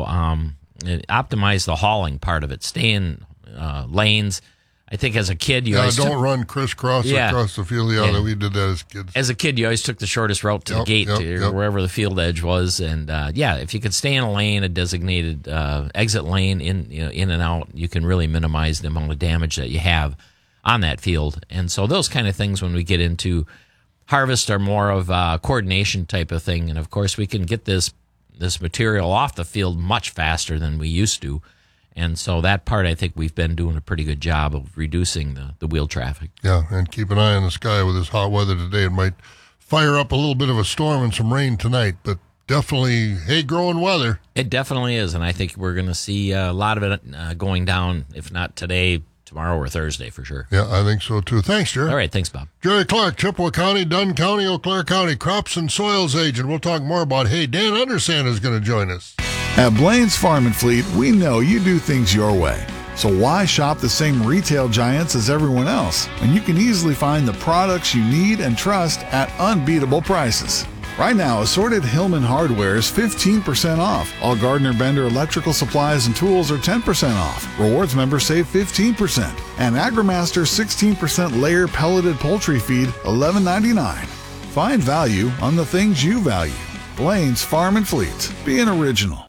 So optimize the hauling part of it. Stay in lanes. I think as a kid, you always don't run crisscross across the field. Yeah, we did that as kids. As a kid, you always took the shortest route to the gate, wherever the field edge was. And if you could stay in a lane, a designated exit lane, in and out, you can really minimize the amount of damage that you have on that field. And so those kind of things, when we get into harvest, are more of a coordination type of thing. And of course, we can get this material off the field much faster than we used to. And so that part, I think we've been doing a pretty good job of reducing the wheel traffic. Yeah, and keep an eye on the sky with this hot weather today. It might fire up a little bit of a storm and some rain tonight, but definitely hay-growing weather. It definitely is, and I think we're going to see a lot of it going down, if not today, tomorrow or Thursday for sure. Yeah, I think so too. Thanks, Jerry. All right, thanks, Bob. Jerry Clark, Chippewa County, Dunn County, Eau Claire County, Crops and Soils Agent. We'll talk more about hay. Dan Undersand is going to join us. At Blaine's Farm and Fleet, we know you do things your way. So why shop the same retail giants as everyone else when you can easily find the products you need and trust at unbeatable prices? Right now, assorted Hillman hardware is 15% off. All Gardner Bender electrical supplies and tools are 10% off. Rewards members save 15%. And AgriMaster 16% layer pelleted poultry feed, $11.99. Find value on the things you value. Blaine's Farm and Fleet. Be an original.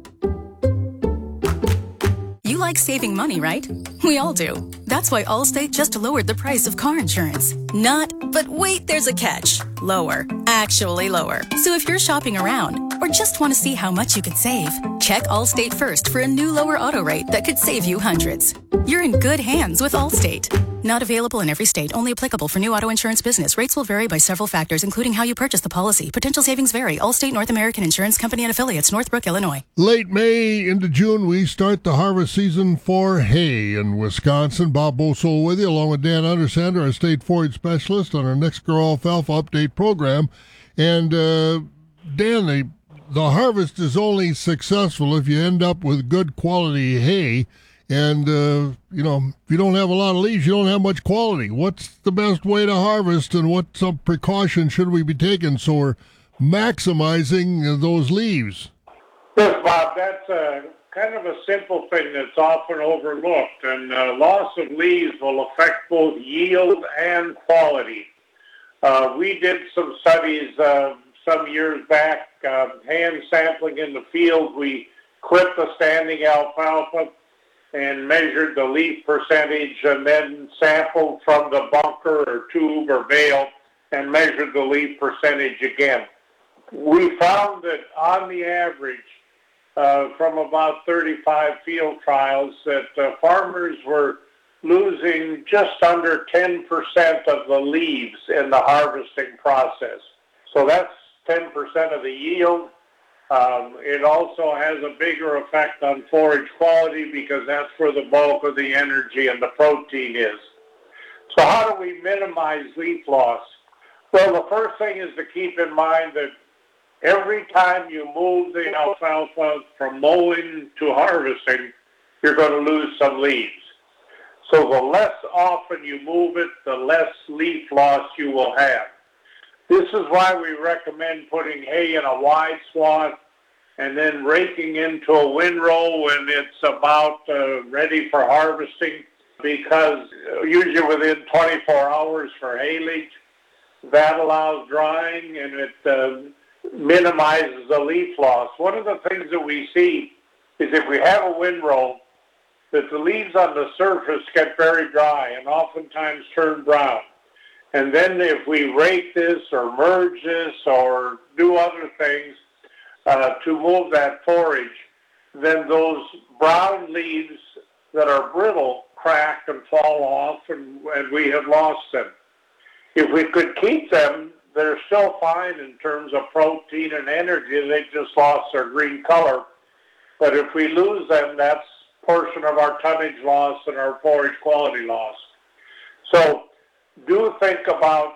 You like saving money, right? We all do. That's why Allstate just lowered the price of car insurance. But wait, there's a catch. Lower. Actually lower. So if you're shopping around or just want to see how much you could save, check Allstate first for a new lower auto rate that could save you hundreds. You're in good hands with Allstate. Not available in every state. Only applicable for new auto insurance business. Rates will vary by several factors, including how you purchase the policy. Potential savings vary. Allstate North American Insurance Company and affiliates, Northbrook, Illinois. Late May into June, we start the harvest season for hay in Wisconsin. Bob Bosold with you, along with Dan Undersander, our state forage specialist, on our Next Grow Alfalfa Update program. And Dan, the harvest is only successful if you end up with good quality hay. And, if you don't have a lot of leaves, you don't have much quality. What's the best way to harvest, and what some precautions should we be taking so we're maximizing those leaves? Yes, Bob, that's kind of a simple thing that's often overlooked. And loss of leaves will affect both yield and quality. We did some studies some years back, hand sampling in the field. We clipped the standing alfalfa and measured the leaf percentage, and then sampled from the bunker or tube or bale and measured the leaf percentage again. We found that on the average, from about 35 field trials, that farmers were losing just under 10% of the leaves in the harvesting process. So that's 10% of the yield. It also has a bigger effect on forage quality because that's where the bulk of the energy and the protein is. So how do we minimize leaf loss? Well, the first thing is to keep in mind that every time you move the alfalfa from mowing to harvesting, you're going to lose some leaves. So the less often you move it, the less leaf loss you will have. This is why we recommend putting hay in a wide swath and then raking into a windrow when it's about ready for harvesting, because usually within 24 hours for haylage, that allows drying and it minimizes the leaf loss. One of the things that we see is if we have a windrow, that the leaves on the surface get very dry and oftentimes turn brown. And then if we rake this or merge this or do other things to move that forage, then those brown leaves that are brittle crack and fall off, and we have lost them. If we could keep them, they're still fine in terms of protein and energy. They just lost their green color. But if we lose them, that's a portion of our tonnage loss and our forage quality loss. So do think about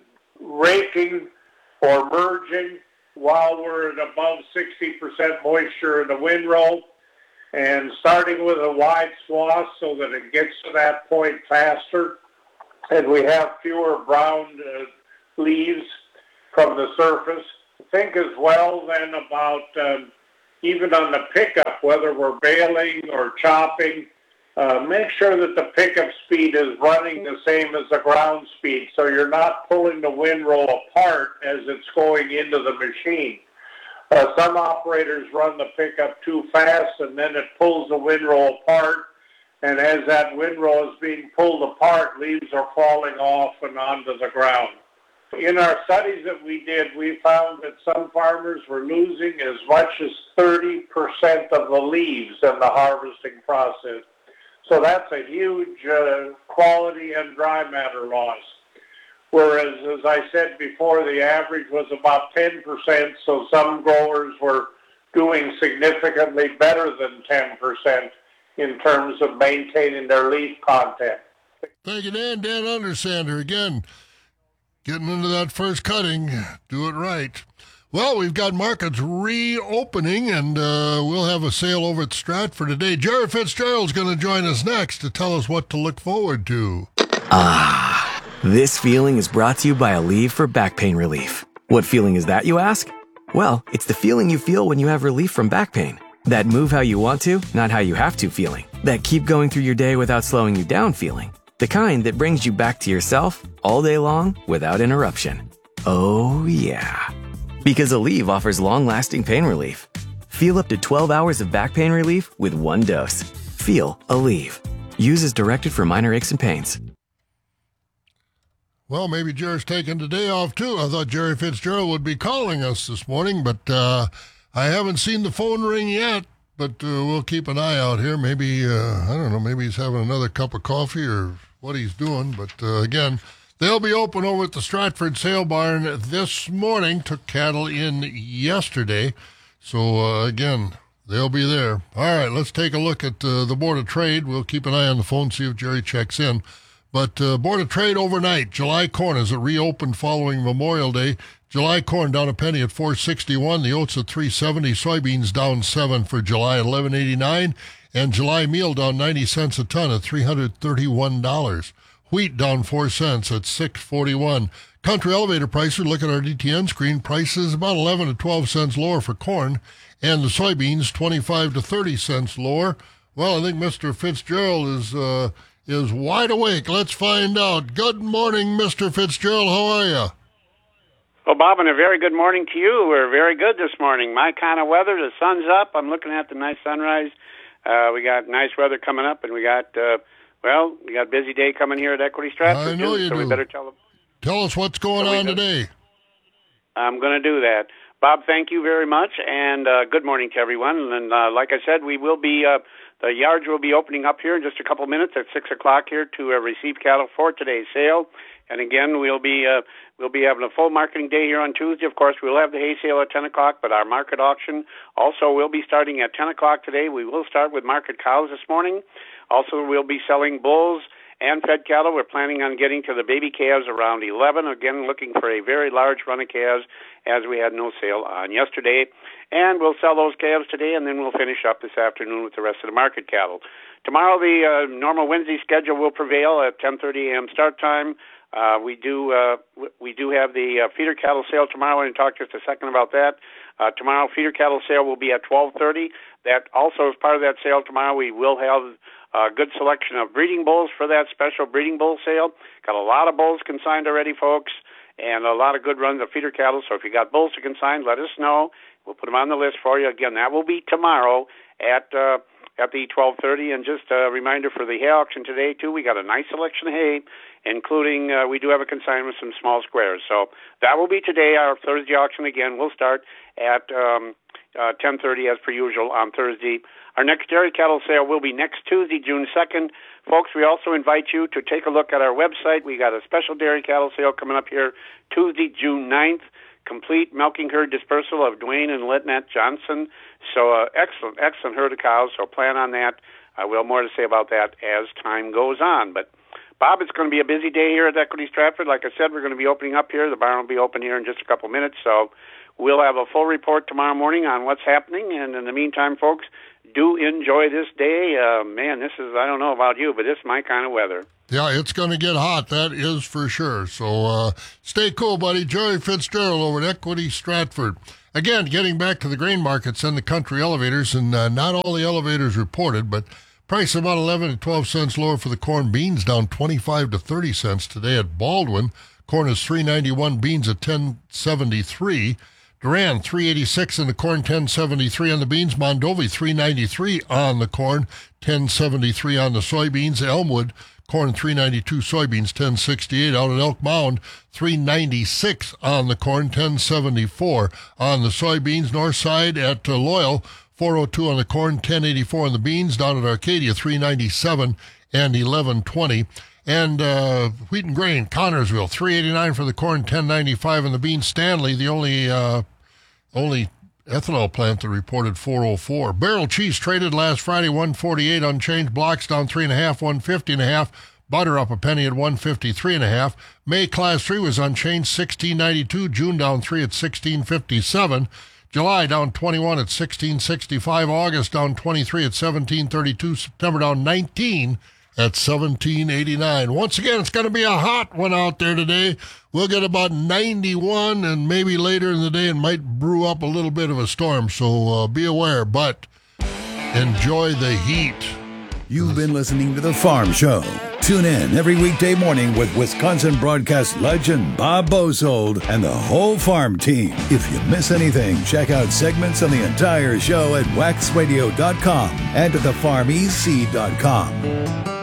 raking or merging while we're at above 60% moisture in the windrow, and starting with a wide swath so that it gets to that point faster and we have fewer brown leaves from the surface. Think as well then about even on the pickup, whether we're baling or chopping, make sure that the pickup speed is running the same as the ground speed, so you're not pulling the windrow apart as it's going into the machine. Some operators run the pickup too fast, and then it pulls the windrow apart, and as that windrow is being pulled apart, leaves are falling off and onto the ground. In our studies that we did, we found that some farmers were losing as much as 30% of the leaves in the harvesting process. So that's a huge quality and dry matter loss. Whereas, as I said before, the average was about 10%, so some growers were doing significantly better than 10% in terms of maintaining their leaf content. Thank you, Dan. Dan Undersander again. Getting into that first cutting, do it right. Well, we've got markets reopening, and we'll have a sale over at Stratford today. Jerry Fitzgerald's going to join us next to tell us what to look forward to. This feeling is brought to you by Aleve for back pain relief. What feeling is that, you ask? Well, it's the feeling you feel when you have relief from back pain. That move how you want to, not how you have to feeling. That keep going through your day without slowing you down feeling. The kind that brings you back to yourself all day long without interruption. Oh, yeah. Because Aleve offers long-lasting pain relief. Feel up to 12 hours of back pain relief with one dose. Feel Aleve. Use as directed for minor aches and pains. Well, maybe Jerry's taking today off, too. I thought Jerry Fitzgerald would be calling us this morning, but I haven't seen the phone ring yet. But we'll keep an eye out here. Maybe, I don't know, maybe he's having another cup of coffee or what he's doing. But, again, they'll be open over at the Stratford Sale Barn this morning. Took cattle in yesterday. So, again, they'll be there. All right, let's take a look at the Board of Trade. We'll keep an eye on the phone, see if Jerry checks in. But Board of Trade overnight, July corn as it reopened following Memorial Day. July corn down a penny at $4.61. The oats at $3.70. Soybeans down 7 for July at $11.89. And July meal down 90 cents a ton at $331. Wheat down 4 cents at $6.41. Country elevator prices, look at our DTN screen, prices about 11 to 12 cents lower for corn. And the soybeans 25 to 30 cents lower. Well, I think Mr. Fitzgerald is wide awake. Let's find out. Good morning, Mr. Fitzgerald. How are you? Well, Bob, and a very good morning to you. We're very good this morning. My kind of weather, the sun's up. I'm looking at the nice sunrise. We got nice weather coming up, and we got a busy day coming here at Equity Stratford. I know you do. We better tell us what's going on today. I'm going to do that. Bob, thank you very much, and good morning to everyone. And like I said, we will be the yards will be opening up here in just a couple minutes at 6 o'clock here to receive cattle for today's sale. And again, we'll be having a full marketing day here on Tuesday. Of course, we'll have the hay sale at 10 o'clock, but our market auction also will be starting at 10 o'clock today. We will start with market cows this morning. Also, we'll be selling bulls and fed cattle. We're planning on getting to the baby calves around 11. Again, looking for a very large run of calves as we had no sale on yesterday. And we'll sell those calves today, and then we'll finish up this afternoon with the rest of the market cattle. Tomorrow, the normal Wednesday schedule will prevail at 10:30 a.m. start time. We do have the feeder cattle sale tomorrow. I'm going to talk just a second about that. Tomorrow, feeder cattle sale will be at 12:30. That also is part of that sale tomorrow. We will have a good selection of breeding bulls for that special breeding bull sale. Got a lot of bulls consigned already, folks, and a lot of good runs of feeder cattle. So if you got bulls to consign, let us know. We'll put them on the list for you. Again, that will be tomorrow at the 12:30. And just a reminder for the hay auction today, too, we got a nice selection of hay, including we do have a consignment with some small squares. So that will be today. Our Thursday auction, again, will start at 10:30 as per usual on Thursday. Our next dairy cattle sale will be next Tuesday, June 2nd. Folks, we also invite you to take a look at our website. We got a special dairy cattle sale coming up here Tuesday, June 9th. Complete milking herd dispersal of Dwayne and Lynette Johnson. So excellent herd of cows. So plan on that. We'll have more to say about that as time goes on. But Bob, it's going to be a busy day here at Equity Stratford. Like I said, we're going to be opening up here. The barn will be open here in just a couple minutes. So we'll have a full report tomorrow morning on what's happening. And in the meantime, folks, do enjoy this day. Man, this is, I don't know about you, but this is my kind of weather. Yeah, it's going to get hot. That is for sure. So stay cool, buddy. Jerry Fitzgerald over at Equity Stratford. Again, getting back to the grain markets and the country elevators, and not all the elevators reported, but price about 11 to 12 cents lower for the corn. Beans down 25 to 30 cents today at Baldwin. Corn is $3.91, beans at $10.73. Duran, $3.86 in the corn, $10.73 on the beans. Mondovi, $3.93 on the corn, $10.73 on the soybeans. Elmwood, corn $3.92, soybeans $10.68. Out at Elk Mound, $3.96 on the corn, $10.74 on the soybeans. Northside at Loyal, $4.02 on the corn, $10.84 on the beans. Down at Arcadia, $3.97 and $11.20. And wheat and grain, Connorsville, $3.89 for the corn, $10.95 on the beans. Stanley, the only ethanol plant that reported $4.04. Barrel cheese traded last Friday, $1.48 unchanged. Blocks down 3.5, $1.50.5. Butter up a penny at $1.53.5. May Class 3 was unchanged, $16.92. June down 3 at $16.57. July down 21 at $16.65. August down 23 at $17.32. September down 19 at $17.89. Once again, it's going to be a hot one out there today. We'll get about 91, and maybe later in the day it might brew up a little bit of a storm, so be aware, but enjoy the heat. You've been listening to The Farm Show. Tune in every weekday morning with Wisconsin broadcast legend Bob Bosold and the whole farm team. If you miss anything, check out segments on the entire show at waxradio.com and at thefarmec.com.